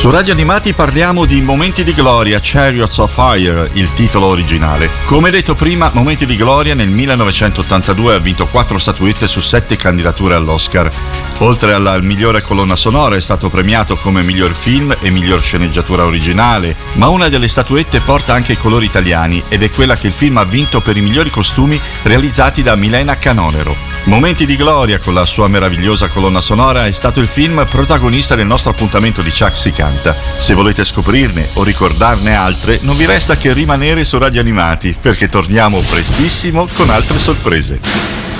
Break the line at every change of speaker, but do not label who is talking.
Su Radio Animati parliamo di Momenti di Gloria, Chariots of Fire, il titolo originale. Come detto prima, Momenti di Gloria nel 1982 ha vinto 4 statuette su 7 candidature all'Oscar. Oltre alla migliore colonna sonora è stato premiato come miglior film e miglior sceneggiatura originale, ma una delle statuette porta anche i colori italiani ed è quella che il film ha vinto per i migliori costumi realizzati da Milena Canonero. Momenti di Gloria, con la sua meravigliosa colonna sonora, è stato il film protagonista del nostro appuntamento di Chuck si canta. Se volete scoprirne o ricordarne altre, non vi resta che rimanere su Radio Animati, perché torniamo prestissimo con altre sorprese.